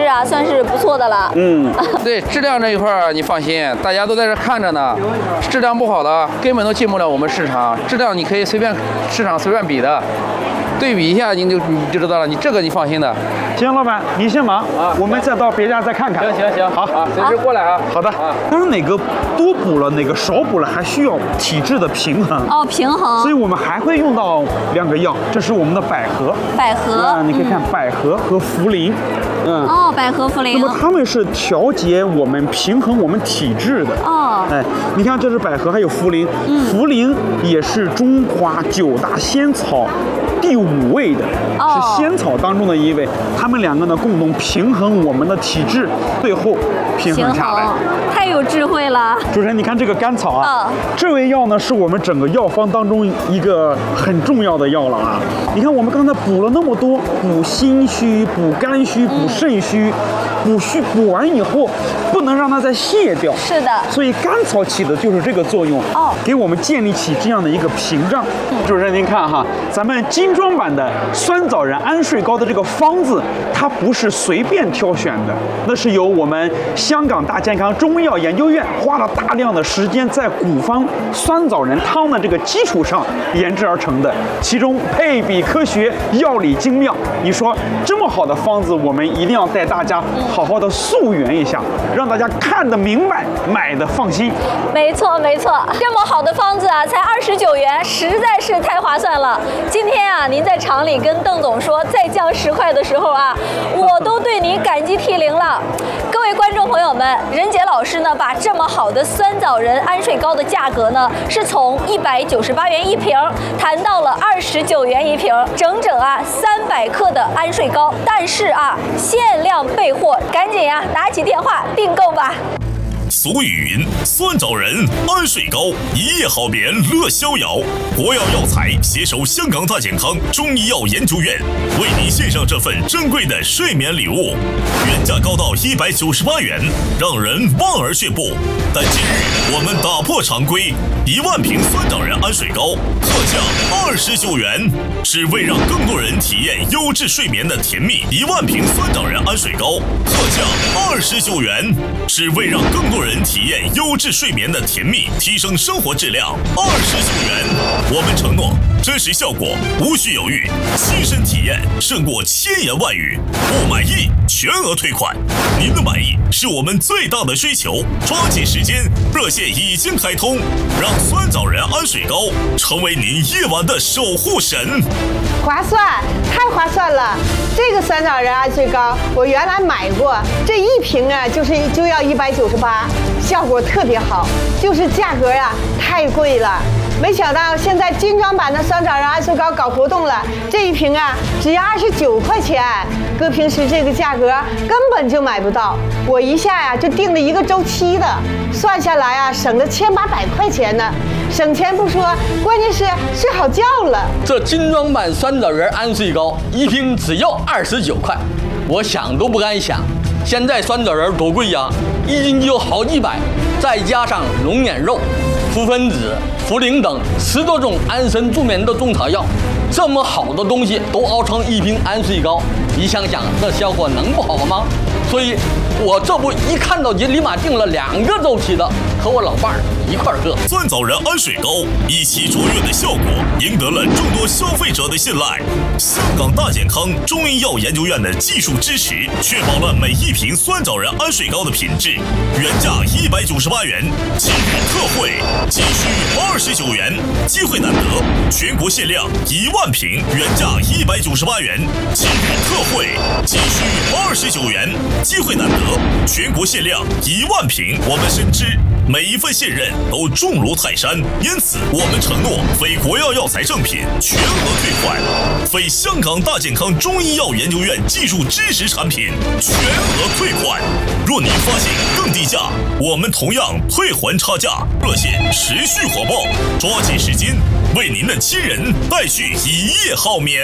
质啊，算是不错的了。 对，质量这一块儿你放心，大家都在这看着呢。质量不好的根本都进不了我们市场，质量你可以市场随便比的。对比一下，你就知道了。你这个你放心的。 行，老板，你先忙啊，我们再到别家再看看。 行，好啊，随时过来啊。 好的。当然，哪个多补了，哪个少补了，还需要体质的平衡。 哦，平衡。 所以我们还会用到2个药，这是我们的百合。 百合。 你可以看百合和茯苓。 哦，百合茯苓。 那么它们是调节我们、平衡我们体质的。 哦。 哎，你看，这是百合，还有茯苓。茯苓也是中华9大仙草第5位的，是仙草当中的1位。它们2个呢，共同平衡我们的体质，最后平衡下来。 太有智慧了。 主持人，你看这个甘草啊，这味药呢是我们整个药方当中一个很重要的药了啊。你看我们刚才补了那么多，补心虚、补肝虚、补肾虚，补完以后不能让它再泄掉。 是的。 所以甘草起的就是这个作用，给我们建立起这样的一个屏障。主持人您看哈，咱们精装版的酸枣仁安睡膏的这个方子，它不是随便挑选的，那是由我们香港大健康中医药研究院花了大量的时间在古方酸枣仁汤的这个基础上研制而成的，其中配比科学，药理精妙。你说这么好的方子，我们一定要带大家好好的溯源一下，让大家看得明白，买的放心。 没错，这么好的方子啊，才29元，实在是太划算了。今天啊，您在厂里跟邓总说再降10块的时候啊，我都对您感激涕零了。各位观众朋友们，任杰老师呢，把这么好的酸枣仁安睡膏的价格呢，是从198元一瓶谈到了29元一瓶，整整啊300克的安睡膏。但是啊，限量备货，赶紧呀，拿起电话订购吧。 俗语云：酸枣仁安睡膏，一夜好眠乐逍遥。国药药材携手香港大健康中医药研究院，为您献上这份珍贵的睡眠礼物，原价高到198元，让人望而却步。但今日我们打破常规，1万瓶酸枣仁安睡膏特价29元，是为让更多人体验优质睡眠的甜蜜。1万瓶酸枣仁安睡膏特价29元，是为让更多人体验优质睡眠的甜蜜，提升生活质量。29元，我们承诺真实效果无需犹豫，亲身体验胜过千言万语。不满意全额退款，您的满意是我们最大的追求。抓紧时间，热线已经开通，让酸枣仁安睡膏成为您夜晚的守护神。 划算，太划算了！这个酸枣仁安睡膏我原来买过，这一瓶啊就要198，效果特别好，就是价格啊太贵了。没想到现在精装版的酸枣仁安睡膏搞活动了，这一瓶啊只要29块钱，搁平时这个价格根本就买不到。我一下呀就订了1个周期的，算下来啊省了1800块钱呢。省钱不说，关键是睡好觉了。 这精装版酸枣仁安睡膏一瓶只要29块，我想都不敢想。现在酸枣仁多贵呀，一斤就有好几百，再加上龙眼肉、茯分子、茯苓等10多种安神助眠的中草药，这么好的东西都熬成一瓶安睡膏，你想想这效果能不好吗？所以我这不一看到就立马订了2个周期的，和我老伴儿一块儿喝。 酸枣仁安睡膏一起卓越的效果，赢得了众多消费者的信赖。香港大健康中医药研究院的技术支持，确保了每一瓶酸枣仁安睡膏的品质。原价198元，今日特惠仅需29元，机会难得，全国限量1万瓶，原价198元，今日特惠仅需29元，机会难得，全国限量1万瓶。我们深知每一份信任都重如泰山，因此我们承诺非国药药材正品全额退款，非香港大健康中医药研究院技术支持产品全额退款。若您发现更低价，我们同样退还差价。热线持续火爆，抓紧时间为您的亲人带去一夜好眠。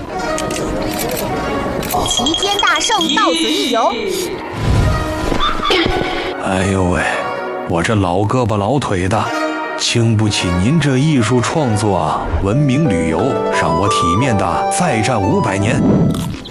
齐天大圣到此一游。 哎呦喂，我这老胳膊老腿的，经不起您这艺术创作文明旅游，让我体面的再战500年。